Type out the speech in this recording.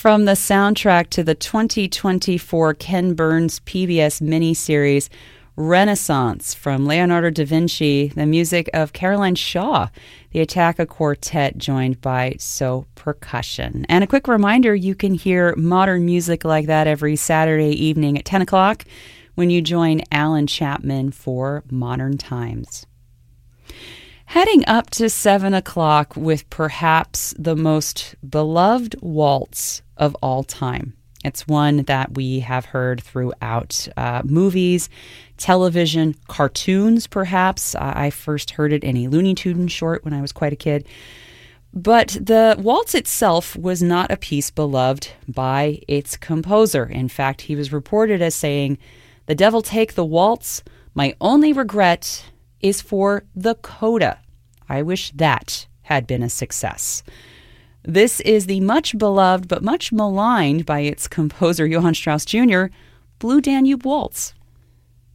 from the soundtrack to the 2024 Ken Burns PBS miniseries Renaissance from Leonardo da Vinci, the music of Caroline Shaw, the Attacca Quartet, joined by So Percussion. And a quick reminder, you can hear modern music like that every Saturday evening at 10 o'clock when you join Alan Chapman for Modern Times. Heading up to 7 o'clock with perhaps the most beloved waltz of all time. It's one that we have heard throughout movies, television, cartoons, perhaps. I first heard it in a Looney Tunes short when I was quite a kid. But the waltz itself was not a piece beloved by its composer. In fact, he was reported as saying, "The devil take the waltz. My only regret is for the coda. I wish that had been a success." This is the much beloved but much maligned by its composer Johann Strauss Jr. Blue Danube Waltz.